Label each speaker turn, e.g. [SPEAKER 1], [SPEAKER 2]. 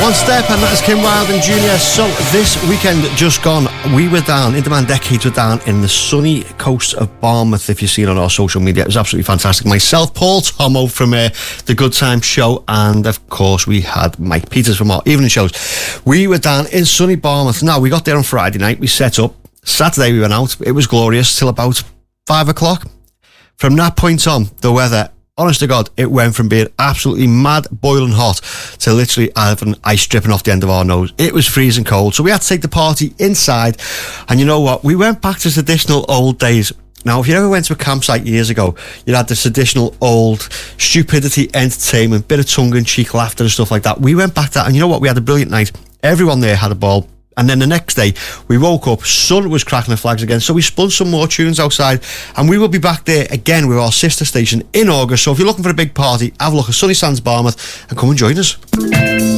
[SPEAKER 1] One Step, and that is Kim Wilde and Junior. So this weekend just gone, we were down, Interman Decades were down in the sunny coast of Barmouth, if you've seen on our social media. It was absolutely fantastic. Myself, Paul Tomo from the Good Time Show, and of course we had Mike Peters from our evening shows. We were down in sunny Barmouth. Now, we got there on Friday night, we set up. Saturday we went out, it was glorious till about 5 o'clock. From that point on, the weather, honest to God, it went from being absolutely mad, boiling hot, to literally having ice dripping off the end of our nose. It was freezing cold, so we had to take the party inside. And you know what? We went back to traditional old days. Now, if you ever went to a campsite years ago, you had this traditional old stupidity entertainment, bit of tongue-in-cheek laughter and stuff like that. We went back to that, and you know what? We had a brilliant night. Everyone there had a ball. And then the next day, we woke up, sun was cracking the flags again, so we spun some more tunes outside, and we will be back there again with our sister station in August. So if you're looking for a big party, have a look at Sunny Sands Barmouth and come and join us.